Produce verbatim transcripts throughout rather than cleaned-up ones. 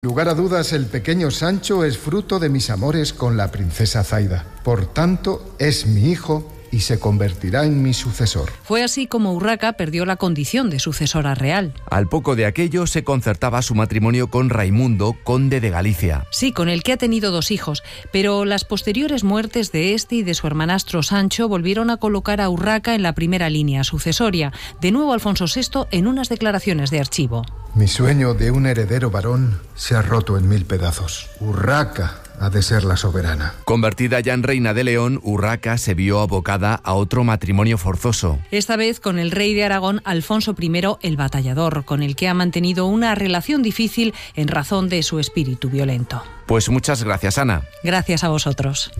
Lugar a dudas, el pequeño Sancho es fruto de mis amores con la princesa Zaida. Por tanto, es mi hijo y se convertirá en mi sucesor. Fue así como Urraca perdió la condición de sucesora real. Al poco de aquello se concertaba su matrimonio con Raimundo, conde de Galicia. Sí, con el que ha tenido dos hijos, pero las posteriores muertes de este y de su hermanastro Sancho volvieron a colocar a Urraca en la primera línea sucesoria. De nuevo Alfonso sexto en unas declaraciones de archivo. Mi sueño de un heredero varón se ha roto en mil pedazos. Urraca ha de ser la soberana. Convertida ya en reina de León, Urraca se vio abocada a otro matrimonio forzoso. Esta vez con el rey de Aragón, Alfonso primero el Batallador, con el que ha mantenido una relación difícil en razón de su espíritu violento. Pues muchas gracias, Ana. Gracias a vosotros.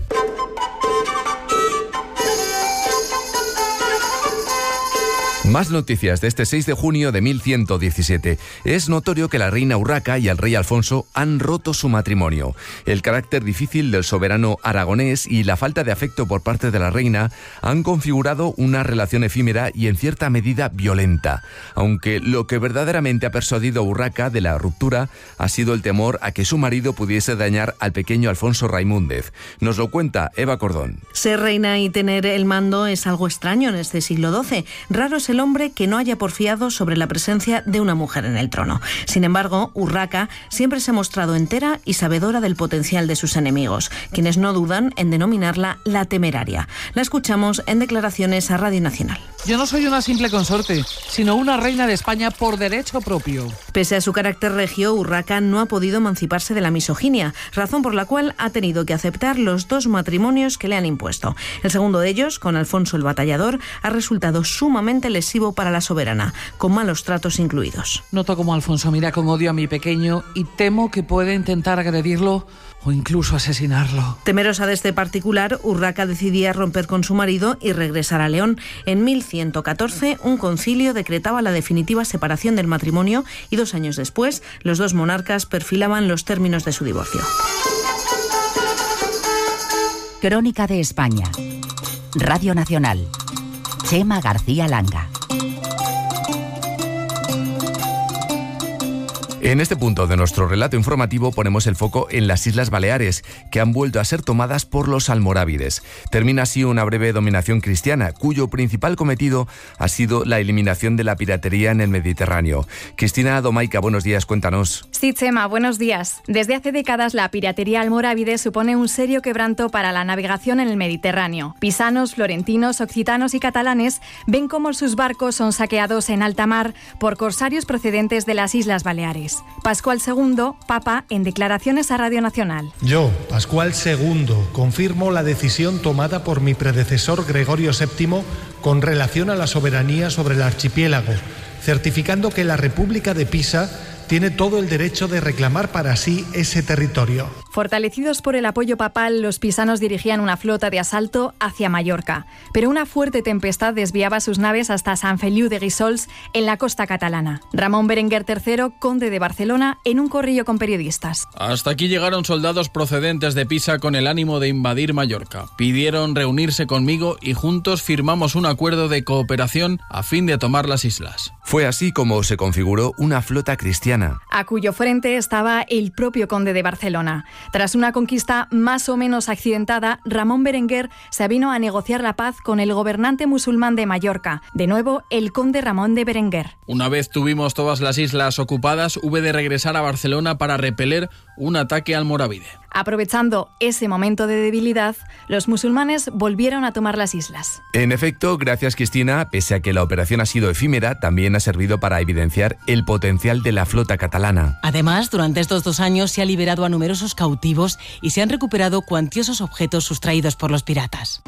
Más noticias de este seis de junio de mil ciento diecisiete. Es notorio que la reina Urraca y el rey Alfonso han roto su matrimonio. El carácter difícil del soberano aragonés y la falta de afecto por parte de la reina han configurado una relación efímera y en cierta medida violenta. Aunque lo que verdaderamente ha persuadido a Urraca de la ruptura ha sido el temor a que su marido pudiese dañar al pequeño Alfonso Raimúndez. Nos lo cuenta Eva Cordón. Ser reina y tener el mando es algo extraño en este siglo doce. Raro es el hombre que no haya porfiado sobre la presencia de una mujer en el trono. Sin embargo, Urraca siempre se ha mostrado entera y sabedora del potencial de sus enemigos, quienes no dudan en denominarla la temeraria. La escuchamos en declaraciones a Radio Nacional. Yo no soy una simple consorte, sino una reina de España por derecho propio. Pese a su carácter regio, Urraca no ha podido emanciparse de la misoginia, razón por la cual ha tenido que aceptar los dos matrimonios que le han impuesto. El segundo de ellos, con Alfonso el Batallador, ha resultado sumamente lesivo para la soberana, con malos tratos incluidos. Noto como Alfonso mira con odio a mi pequeño y temo que puede intentar agredirlo o incluso asesinarlo. Temerosa de este particular, Urraca decidía romper con su marido y regresar a León. En mil ciento catorce, un concilio decretaba la definitiva separación del matrimonio y dos años después, los dos monarcas perfilaban los términos de su divorcio. Crónica de España. Radio Nacional. Chema García Langa. En este punto de nuestro relato informativo ponemos el foco en las Islas Baleares, que han vuelto a ser tomadas por los almorávides. Termina así una breve dominación cristiana, cuyo principal cometido ha sido la eliminación de la piratería en el Mediterráneo. Cristina Domaica, buenos días, cuéntanos. Sí, Chema, buenos días. Desde hace décadas la piratería almorávide supone un serio quebranto para la navegación en el Mediterráneo. Pisanos, florentinos, occitanos y catalanes ven cómo sus barcos son saqueados en alta mar por corsarios procedentes de las Islas Baleares. Pascual segundo, Papa, en declaraciones a Radio Nacional. Yo, Pascual segundo, confirmo la decisión tomada por mi predecesor Gregorio séptimo con relación a la soberanía sobre el archipiélago, certificando que la República de Pisa tiene todo el derecho de reclamar para sí ese territorio. Fortalecidos por el apoyo papal, los pisanos dirigían una flota de asalto hacia Mallorca, pero una fuerte tempestad desviaba sus naves hasta Sant Feliu de Guíxols, en la costa catalana. Ramón Berenguer tercero, conde de Barcelona, en un corrillo con periodistas. Hasta aquí llegaron soldados procedentes de Pisa con el ánimo de invadir Mallorca. Pidieron reunirse conmigo y juntos firmamos un acuerdo de cooperación a fin de tomar las islas. Fue así como se configuró una flota cristiana, a cuyo frente estaba el propio conde de Barcelona. Tras una conquista más o menos accidentada, Ramón Berenguer se avino a negociar la paz con el gobernante musulmán de Mallorca, de nuevo el conde Ramón de Berenguer. Una vez tuvimos todas las islas ocupadas, hube de regresar a Barcelona para repeler un ataque almorávide. Aprovechando ese momento de debilidad, los musulmanes volvieron a tomar las islas. En efecto, gracias Cristina, pese a que la operación ha sido efímera, también ha servido para evidenciar el potencial de la flota catalana. Además, durante estos dos años se ha liberado a numerosos cautivos y se han recuperado cuantiosos objetos sustraídos por los piratas.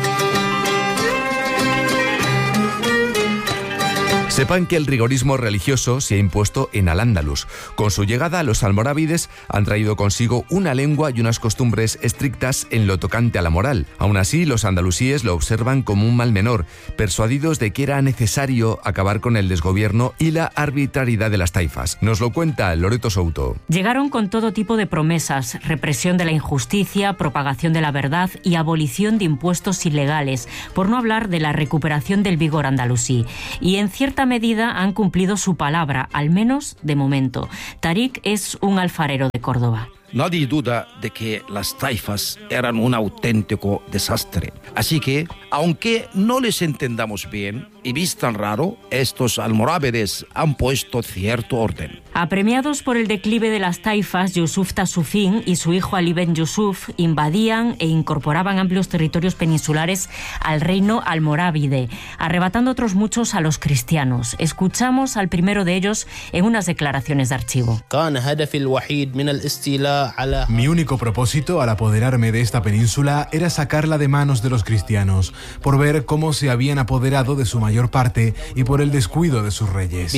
Sepan que el rigorismo religioso se ha impuesto en Al-Ándalus. Con su llegada, los almorávides han traído consigo una lengua y unas costumbres estrictas en lo tocante a la moral. Aún así, los andalusíes lo observan como un mal menor, persuadidos de que era necesario acabar con el desgobierno y la arbitrariedad de las taifas. Nos lo cuenta Loreto Souto. Llegaron con todo tipo de promesas: represión de la injusticia, propagación de la verdad y abolición de impuestos ilegales, por no hablar de la recuperación del vigor andalusí. Y en cierta cierta medida han cumplido su palabra, al menos de momento. Tarik es un alfarero de Córdoba. Nadie duda de que las taifas eran un auténtico desastre. Así que, aunque no les entendamos bien y vistan raro, estos almorávides han puesto cierto orden. Apremiados por el declive de las taifas, Yusuf Tasufin y su hijo Ali Ben Yusuf invadían e incorporaban amplios territorios peninsulares al reino almorávide, arrebatando otros muchos a los cristianos. Escuchamos al primero de ellos en unas declaraciones de archivo. Mi único propósito al apoderarme de esta península era sacarla de manos de los cristianos, por ver cómo se habían apoderado de su mayor parte y por el descuido de sus reyes.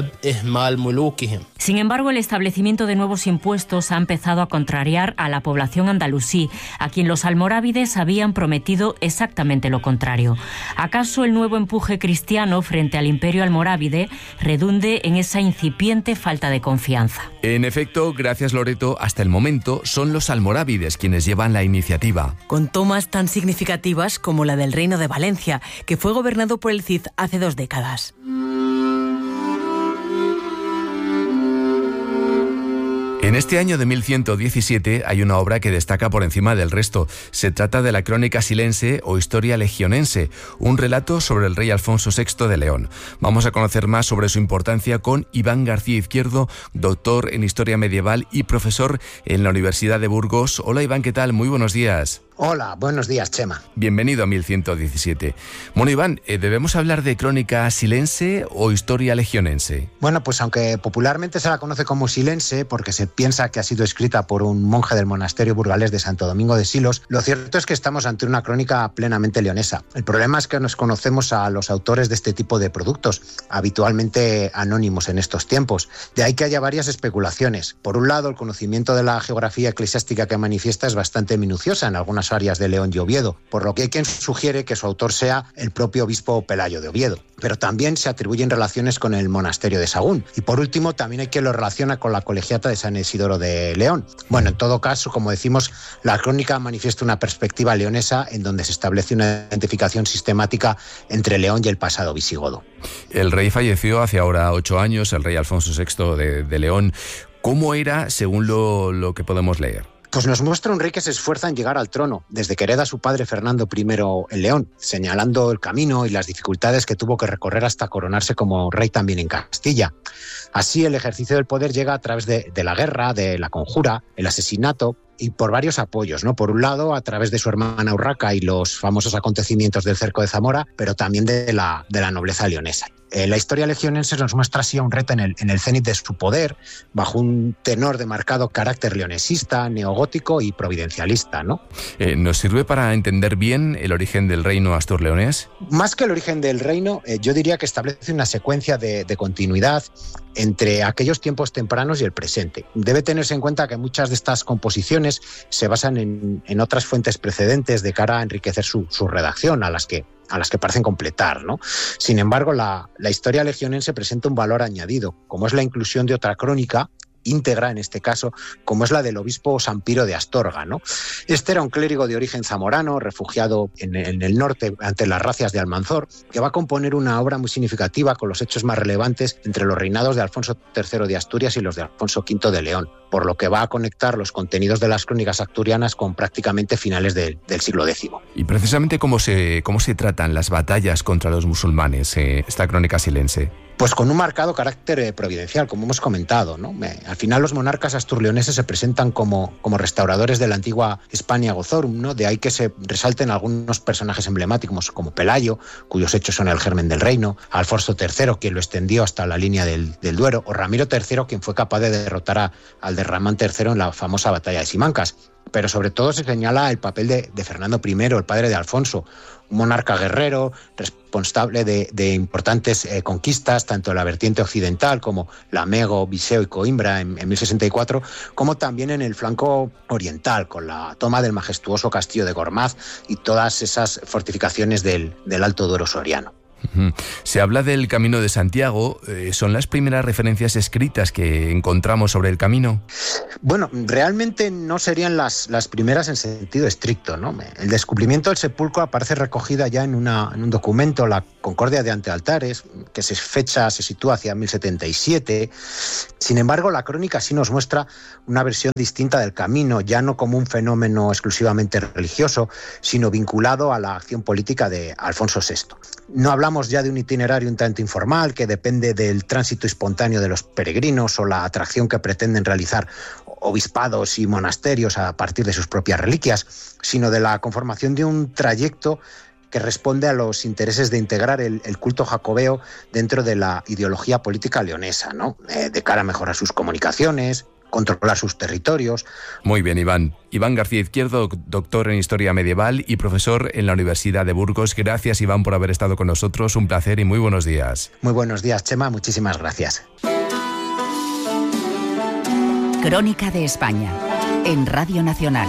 Sin embargo, el establecimiento de nuevos impuestos ha empezado a contrariar a la población andalusí, a quien los almorávides habían prometido exactamente lo contrario. ¿Acaso el nuevo empuje cristiano frente al imperio almorávide redunde en esa incipiente falta de confianza? En efecto, gracias Loreto, hasta el momento son los almorávides quienes llevan la iniciativa. Con tomas tan significativas como la del Reino de Valencia, que fue gobernado por el Cid hace dos décadas. En este año de mil ciento diecisiete hay una obra que destaca por encima del resto. Se trata de la Crónica Silense o Historia Legionense, un relato sobre el rey Alfonso sexto de León. Vamos a conocer más sobre su importancia con Iván García Izquierdo, doctor en Historia Medieval y profesor en la Universidad de Burgos. Hola Iván, ¿qué tal? Muy buenos días. Hola, buenos días, Chema. Bienvenido a mil ciento diecisiete. Bueno, Iván, ¿debemos hablar de Crónica Silense o Historia Legionense? Bueno, pues aunque popularmente se la conoce como Silense, porque se piensa que ha sido escrita por un monje del monasterio burgalés de Santo Domingo de Silos, lo cierto es que estamos ante una crónica plenamente leonesa. El problema es que nos conocemos a los autores de este tipo de productos, habitualmente anónimos en estos tiempos. De ahí que haya varias especulaciones. Por un lado, el conocimiento de la geografía eclesiástica que manifiesta es bastante minuciosa en algunas áreas de León y Oviedo, por lo que hay quien sugiere que su autor sea el propio obispo Pelayo de Oviedo. Pero también se atribuyen relaciones con el monasterio de Sagún. Y por último, también hay quien lo relaciona con la colegiata de San Isidoro de León. Bueno, en todo caso, como decimos, la crónica manifiesta una perspectiva leonesa en donde se establece una identificación sistemática entre León y el pasado visigodo. El rey falleció hace ahora ocho años, el rey Alfonso sexto de, de León. ¿Cómo era, según lo, lo que podemos leer? Pues nos muestra un rey que se esfuerza en llegar al trono, desde que hereda a su padre Fernando primero en León, señalando el camino y las dificultades que tuvo que recorrer hasta coronarse como rey también en Castilla. Así, el ejercicio del poder llega a través de, de la guerra, de la conjura, el asesinato, y por varios apoyos, ¿no? Por un lado, a través de su hermana Urraca y los famosos acontecimientos del cerco de Zamora, pero también de la, de la nobleza leonesa. Eh, la historia legionense nos muestra así a un rey en el, en el cenit de su poder, bajo un tenor de marcado carácter leonesista, neogótico y providencialista, ¿no? Eh, ¿Nos sirve para entender bien el origen del reino astur-leonés? Más que el origen del reino, eh, yo diría que establece una secuencia de, de continuidad entre aquellos tiempos tempranos y el presente. Debe tenerse en cuenta que muchas de estas composiciones se basan en, en otras fuentes precedentes de cara a enriquecer su, su redacción, a las que a las que parecen completar, ¿no? Sin embargo, la, la historia legionense presenta un valor añadido, como es la inclusión de otra crónica íntegra, en este caso, como es la del obispo Sampiro de Astorga, ¿no? Este era un clérigo de origen zamorano, refugiado en, en el norte ante las racias de Almanzor, que va a componer una obra muy significativa con los hechos más relevantes entre los reinados de Alfonso tercero de Asturias y los de Alfonso quinto de León, por lo que va a conectar los contenidos de las crónicas asturianas con prácticamente finales de, del siglo décimo. Y precisamente cómo se, cómo se tratan las batallas contra los musulmanes, eh, esta crónica silense. Pues con un marcado carácter eh, providencial, como hemos comentado, ¿no? Eh, al final los monarcas asturleoneses se presentan como, como restauradores de la antigua Hispania Gozorum, ¿no? De ahí que se resalten algunos personajes emblemáticos como Pelayo, cuyos hechos son el germen del reino, Alfonso tercero, quien lo extendió hasta la línea del, del Duero, o Ramiro tercero, quien fue capaz de derrotar a, al de Ramán tercero en la famosa batalla de Simancas. Pero sobre todo se señala el papel de, de Fernando primero, el padre de Alfonso, un monarca guerrero, responsable de, de importantes eh, conquistas, tanto en la vertiente occidental como Lamego, Viseu y Coimbra en, en mil sesenta y cuatro, como también en el flanco oriental, con la toma del majestuoso castillo de Gormaz y todas esas fortificaciones del, del Alto Duero soriano. Se habla del Camino de Santiago. ¿Son las primeras referencias escritas que encontramos sobre el camino? Bueno, realmente no serían las, las primeras en sentido estricto, ¿no? El descubrimiento del sepulcro aparece recogido ya en, una, en un documento, la Concordia de Antealtares, que se fecha, se sitúa hacia mil setenta y siete. Sin embargo, la crónica sí nos muestra una versión distinta del camino, ya no como un fenómeno exclusivamente religioso, sino vinculado a la acción política de Alfonso sexto. No hablamos ya de un itinerario un tanto informal que depende del tránsito espontáneo de los peregrinos o la atracción que pretenden realizar obispados y monasterios a partir de sus propias reliquias, sino de la conformación de un trayecto que responde a los intereses de integrar el, el culto jacobeo dentro de la ideología política leonesa, ¿no? Eh, de cara a mejorar sus comunicaciones, controlar sus territorios. Muy bien, Iván. Iván García Izquierdo, doctor en Historia Medieval y profesor en la Universidad de Burgos. Gracias, Iván, por haber estado con nosotros. Un placer y muy buenos días. Muy buenos días, Chema. Muchísimas gracias. Crónica de España, en Radio Nacional.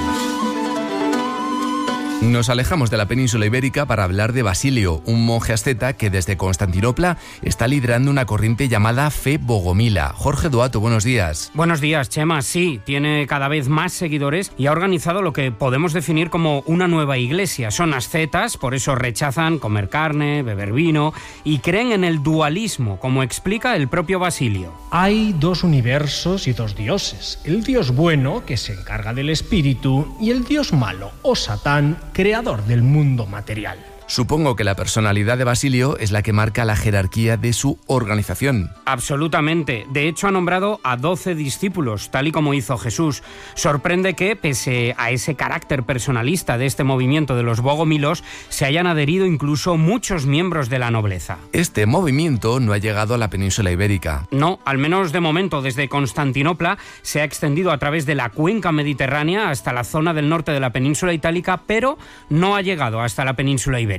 Nos alejamos de la península ibérica para hablar de Basilio, un monje asceta que desde Constantinopla está liderando una corriente llamada Fe Bogomila. Jorge Duato, buenos días. Buenos días, Chema. Sí, tiene cada vez más seguidores y ha organizado lo que podemos definir como una nueva iglesia. Son ascetas, por eso rechazan comer carne, beber vino y creen en el dualismo, como explica el propio Basilio. Hay dos universos y dos dioses. El dios bueno, que se encarga del espíritu, y el dios malo, o Satán, creador del mundo material. Supongo que la personalidad de Basilio es la que marca la jerarquía de su organización. Absolutamente. De hecho, ha nombrado a doce discípulos, tal y como hizo Jesús. Sorprende que, pese a ese carácter personalista de este movimiento de los bogomilos, se hayan adherido incluso muchos miembros de la nobleza. Este movimiento no ha llegado a la península ibérica. No, al menos de momento, desde Constantinopla se ha extendido a través de la cuenca mediterránea hasta la zona del norte de la península itálica, pero no ha llegado hasta la península ibérica.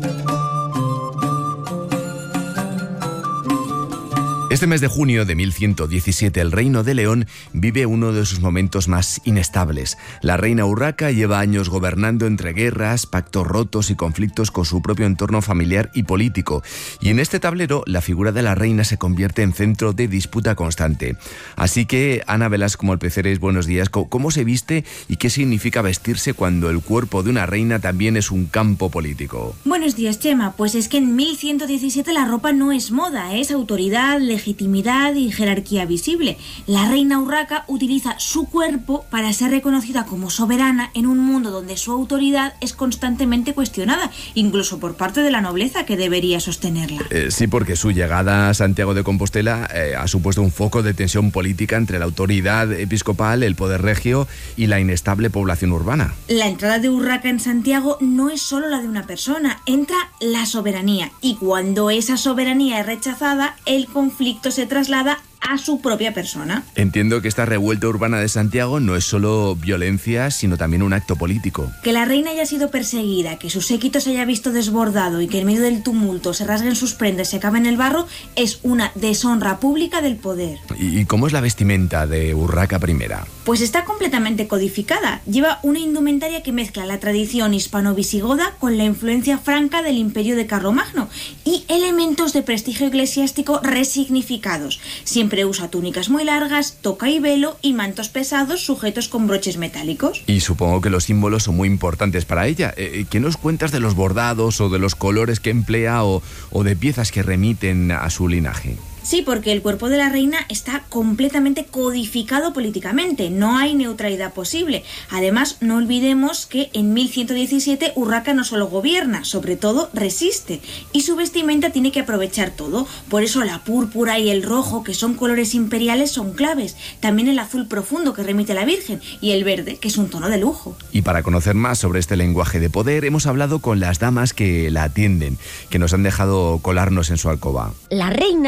Este mes de junio de mil ciento diecisiete, el Reino de León vive uno de sus momentos más inestables. La reina Urraca lleva años gobernando entre guerras, pactos rotos y conflictos con su propio entorno familiar y político. Y en este tablero, la figura de la reina se convierte en centro de disputa constante. Así que, Ana Velasco Molpeceres, buenos días. ¿Cómo se viste y qué significa vestirse cuando el cuerpo de una reina también es un campo político? Buenos días, Chema. Pues es que en mil ciento diecisiete la ropa no es moda, es autoridad, legitimidad, legitimidad y jerarquía visible. La reina Urraca utiliza su cuerpo para ser reconocida como soberana en un mundo donde su autoridad es constantemente cuestionada, incluso por parte de la nobleza que debería sostenerla. Eh, sí, porque su llegada a Santiago de Compostela eh, ha supuesto un foco de tensión política entre la autoridad episcopal, el poder regio y la inestable población urbana. La entrada de Urraca en Santiago no es solo la de una persona, entra la soberanía, y cuando esa soberanía es rechazada, el conflicto se traslada a su propia persona. Entiendo que esta revuelta urbana de Santiago no es solo violencia, sino también un acto político. Que la reina haya sido perseguida, que su séquito se haya visto desbordado y que en medio del tumulto se rasguen sus prendas y se acabe en el barro es una deshonra pública del poder. ¿Y cómo es la vestimenta de Urraca primera? Pues está completamente codificada. Lleva una indumentaria que mezcla la tradición hispano-visigoda con la influencia franca del imperio de Carlomagno y elementos de prestigio eclesiástico resignificados. Siempre usa túnicas muy largas, toca y velo y mantos pesados sujetos con broches metálicos. Y supongo que los símbolos son muy importantes para ella. ¿Qué nos cuentas de los bordados o de los colores que emplea o, o de piezas que remiten a su linaje? Sí, porque el cuerpo de la reina está completamente codificado políticamente, no hay neutralidad posible. Además, no olvidemos que en mil ciento diecisiete Urraca no solo gobierna, sobre todo resiste, y su vestimenta tiene que aprovechar todo. Por eso la púrpura y el rojo, que son colores imperiales, son claves. También el azul profundo, que remite a la Virgen, y el verde, que es un tono de lujo. Y para conocer más sobre este lenguaje de poder, hemos hablado con las damas que la atienden, que nos han dejado colarnos en su alcoba. La reina lleva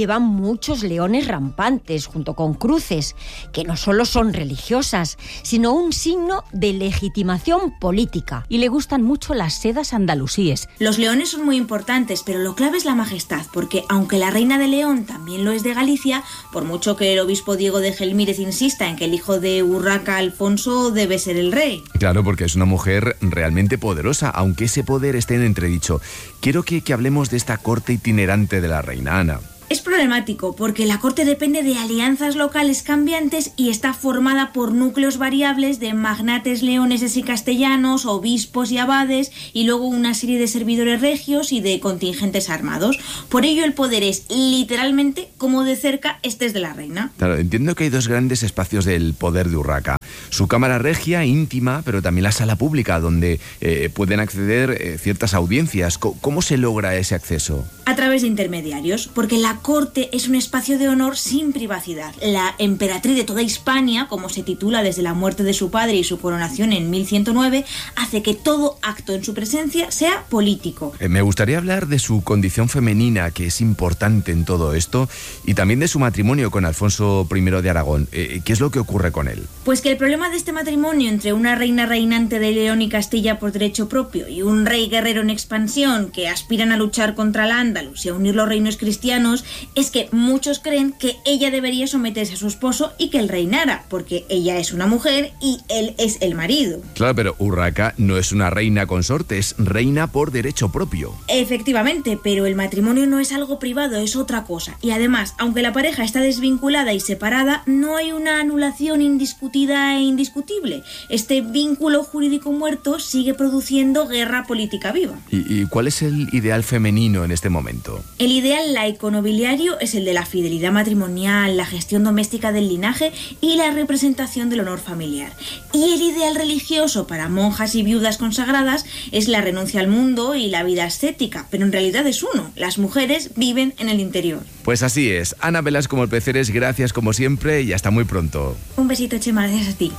llevan muchos leones rampantes junto con cruces, que no solo son religiosas, sino un signo de legitimación política. Y le gustan mucho las sedas andalusíes. Los leones son muy importantes, pero lo clave es la majestad, porque aunque la reina de León también lo es de Galicia, por mucho que el obispo Diego de Gelmírez insista en que el hijo de Urraca, Alfonso, debe ser el rey. Claro, porque es una mujer realmente poderosa, aunque ese poder esté en entredicho. Quiero que, que hablemos de esta corte itinerante de la reina Ana. Es problemático porque la corte depende de alianzas locales cambiantes y está formada por núcleos variables de magnates leoneses y castellanos, obispos y abades, y luego una serie de servidores regios y de contingentes armados. Por ello el poder es literalmente como de cerca estés de la reina. Claro, entiendo que hay dos grandes espacios del poder de Urraca. Su cámara regia, íntima, pero también la sala pública, donde eh, pueden acceder eh, ciertas audiencias. ¿Cómo se logra ese acceso? A través de intermediarios, porque la corte es un espacio de honor sin privacidad. La emperatriz de toda Hispania, como se titula desde la muerte de su padre y su coronación en mil ciento nueve, hace que todo acto en su presencia sea político. Eh, me gustaría hablar de su condición femenina, que es importante en todo esto, y también de su matrimonio con Alfonso primero de Aragón. Eh, ¿Qué es lo que ocurre con él? Pues que el problema de este matrimonio entre una reina reinante de León y Castilla por derecho propio y un rey guerrero en expansión que aspiran a luchar contra el Andalus y a unir los reinos cristianos es que muchos creen que ella debería someterse a su esposo y que él reinara, porque ella es una mujer y él es el marido. Claro, pero Urraca no es una reina consorte, es reina por derecho propio. Efectivamente, pero el matrimonio no es algo privado, es otra cosa. Y además, aunque la pareja está desvinculada y separada, no hay una anulación indiscutida e indiscutible. Este vínculo jurídico muerto sigue produciendo guerra política viva. ¿Y, y cuál es el ideal femenino en este momento? El ideal laico-nobiliario es el de la fidelidad matrimonial, la gestión doméstica del linaje y la representación del honor familiar. Y el ideal religioso para monjas y viudas consagradas es la renuncia al mundo y la vida ascética, pero en realidad es uno. Las mujeres viven en el interior. Pues así es. Ana Velasco Molpeceres, gracias como siempre y hasta muy pronto. Un besito, Chema, gracias a ti.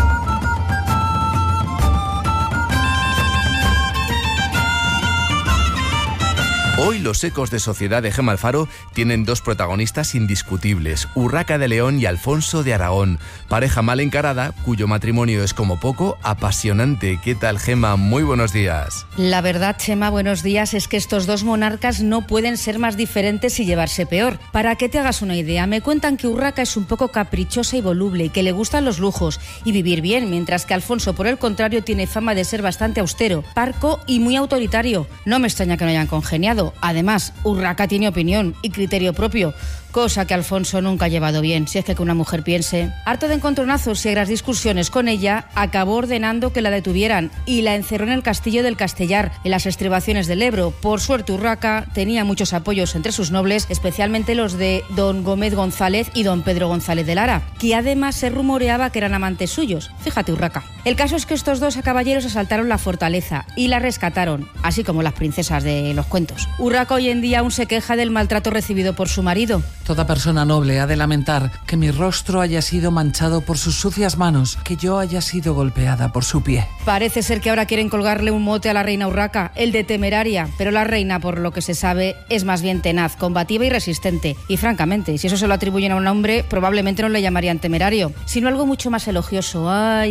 Hoy los ecos de Sociedad de Gema Alfaro tienen dos protagonistas indiscutibles, Urraca de León y Alfonso de Aragón, pareja mal encarada, cuyo matrimonio es como poco apasionante. ¿Qué tal, Gema? Muy buenos días. La verdad, Chema, buenos días, es que estos dos monarcas no pueden ser más diferentes y llevarse peor. Para que te hagas una idea, me cuentan que Urraca es un poco caprichosa y voluble y que le gustan los lujos y vivir bien, mientras que Alfonso, por el contrario, tiene fama de ser bastante austero, parco y muy autoritario. No me extraña que no hayan congeniado. Además, Urraca tiene opinión y criterio propio, cosa que Alfonso nunca ha llevado bien, si es que, que una mujer piense. Harto de encontronazos y agras discusiones con ella, acabó ordenando que la detuvieran y la encerró en el castillo del Castellar, en las estribaciones del Ebro. Por suerte, Urraca tenía muchos apoyos entre sus nobles, especialmente los de don Gómez González y don Pedro González de Lara, que además se rumoreaba que eran amantes suyos. Fíjate, Urraca. El caso es que estos dos caballeros asaltaron la fortaleza y la rescataron, así como las princesas de los cuentos. Urraca hoy en día aún se queja del maltrato recibido por su marido. Toda persona noble ha de lamentar que mi rostro haya sido manchado por sus sucias manos, que yo haya sido golpeada por su pie. Parece ser que ahora quieren colgarle un mote a la reina Urraca, el de temeraria, pero la reina, por lo que se sabe, es más bien tenaz, combativa y resistente. Y francamente, si eso se lo atribuyen a un hombre, probablemente no le llamarían temerario, sino algo mucho más elogioso. Ay,